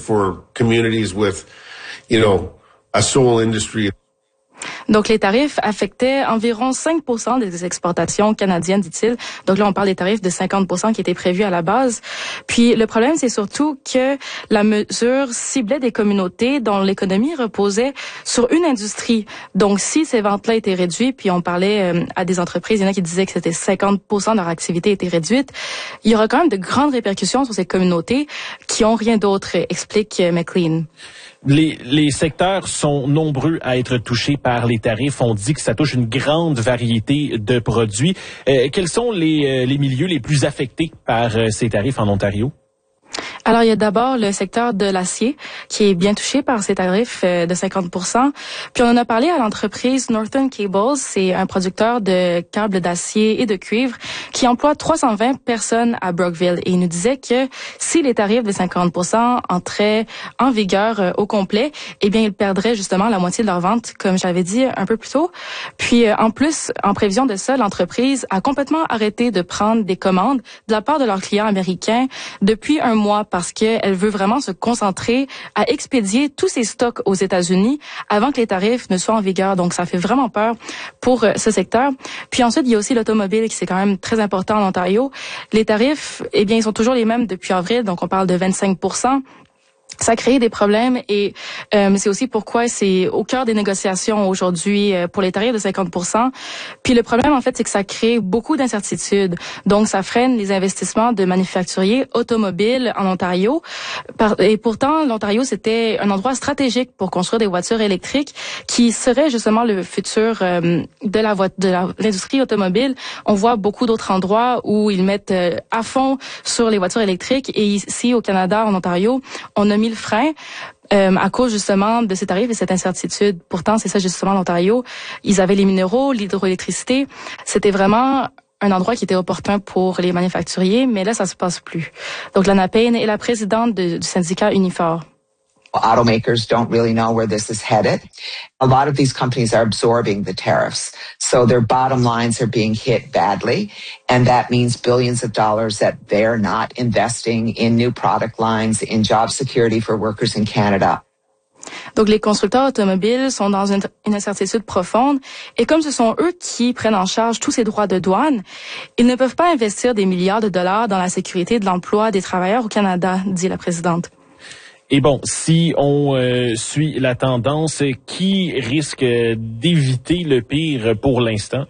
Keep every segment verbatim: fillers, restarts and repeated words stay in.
for communities with, you know, a soul industry. Donc, les tarifs affectaient environ cinq pour cent des exportations canadiennes, dit-il. Donc là, on parle des tarifs de cinquante pour cent qui étaient prévus à la base. Puis, le problème, c'est surtout que la mesure ciblait des communautés dont l'économie reposait sur une industrie. Donc, si ces ventes-là étaient réduites, puis on parlait euh, à des entreprises, il y en a qui disaient que c'était cinquante pour cent de leur activité était réduite, il y aura quand même de grandes répercussions sur ces communautés qui ont rien d'autre, explique McLean. Les, les secteurs sont nombreux à être touchés par les tarifs. On dit que ça touche une grande variété de produits. Euh, quels sont les, euh, les milieux les plus affectés par euh, ces tarifs en Ontario? Alors, il y a d'abord le secteur de l'acier qui est bien touché par ces tarifs de cinquante pour cent. Puis, on en a parlé à l'entreprise Northern Cables. C'est un producteur de câbles d'acier et de cuivre qui emploie trois cent vingt personnes à Brockville. Et il nous disait que si les tarifs de cinquante pour cent entraient en vigueur au complet, eh bien, ils perdraient justement la moitié de leur vente, comme j'avais dit un peu plus tôt. Puis, en plus, en prévision de ça, l'entreprise a complètement arrêté de prendre des commandes de la part de leurs clients américains depuis un mois parce qu'elle veut vraiment se concentrer à expédier tous ses stocks aux États-Unis avant que les tarifs ne soient en vigueur. Donc, ça fait vraiment peur pour ce secteur. Puis ensuite, il y a aussi l'automobile qui c'est quand même très important en Ontario. Les tarifs, eh bien, ils sont toujours les mêmes depuis avril. Donc, on parle de vingt-cinq pour cent. Ça crée des problèmes et euh, c'est aussi pourquoi c'est au cœur des négociations aujourd'hui euh, pour les tarifs de cinquante pour cent. Puis le problème, en fait, c'est que ça crée beaucoup d'incertitudes. Donc, ça freine les investissements de manufacturiers automobiles en Ontario. Par, et pourtant, l'Ontario, c'était un endroit stratégique pour construire des voitures électriques qui serait justement le futur euh, de la vo- de la, l'industrie automobile. On voit beaucoup d'autres endroits où ils mettent euh, à fond sur les voitures électriques. Et ici, au Canada, en Ontario, on a mis le frein euh, à cause justement de ces tarifs et cette incertitude. Pourtant, c'est ça justement l'Ontario. Ils avaient les minéraux, l'hydroélectricité. C'était vraiment un endroit qui était opportun pour les manufacturiers, mais là, ça se passe plus. Donc, Lana Payne est la présidente de, du syndicat Unifor. Automakers don't really know where this is headed. A lot of these companies are absorbing the tariffs, so their bottom lines are being hit badly, and that means billions of dollars that they're not investing in new product lines, in job security for workers in Canada. Donc, les constructeurs automobiles sont dans une, une incertitude profonde et comme ce sont eux qui prennent en charge tous ces droits de douane, ils ne peuvent pas investir des milliards de dollars dans la sécurité de l'emploi des travailleurs au Canada, dit la présidente. Et bon, si on euh, suit la tendance, qui risque d'éviter le pire pour l'instant?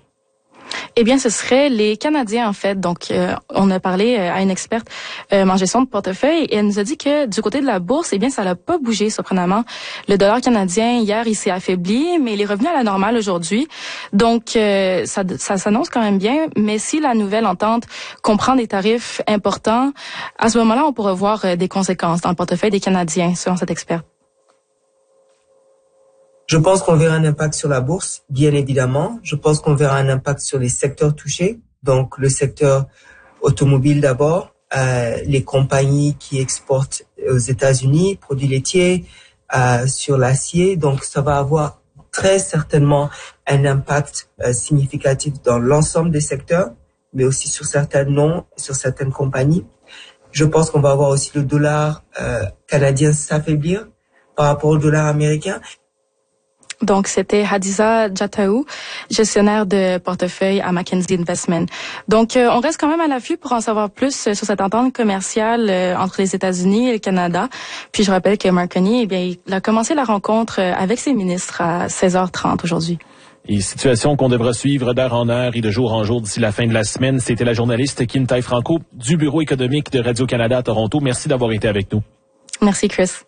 Eh bien, ce serait les Canadiens, en fait. Donc, euh, on a parlé à une experte euh, en gestion de portefeuille et elle nous a dit que du côté de la bourse, eh bien, ça n'a pas bougé, surprenamment. Le dollar canadien, hier, il s'est affaibli, mais il est revenu à la normale aujourd'hui. Donc, euh, ça, ça s'annonce quand même bien. Mais si la nouvelle entente comprend des tarifs importants, à ce moment-là, on pourra voir euh, des conséquences dans le portefeuille des Canadiens, selon cette experte. Je pense qu'on verra un impact sur la bourse, bien évidemment. Je pense qu'on verra un impact sur les secteurs touchés. Donc, le secteur automobile d'abord, euh, les compagnies qui exportent aux États-Unis, produits laitiers, euh, sur l'acier. Donc, ça va avoir très certainement un impact euh, significatif dans l'ensemble des secteurs, mais aussi sur certains noms, sur certaines compagnies. Je pense qu'on va avoir aussi le dollar euh, canadien s'affaiblir par rapport au dollar américain. Donc, c'était Hadiza Jataou, gestionnaire de portefeuille à Mackenzie Investment. Donc, euh, on reste quand même à l'affût pour en savoir plus sur cette entente commerciale euh, entre les États-Unis et le Canada. Puis, je rappelle que Mark Carney, eh bien, il a commencé la rencontre avec ses ministres à seize heures trente aujourd'hui. Et situation qu'on devra suivre d'heure en heure et de jour en jour d'ici la fin de la semaine. C'était la journaliste Kintai Franco du Bureau économique de Radio-Canada à Toronto. Merci d'avoir été avec nous. Merci, Chris.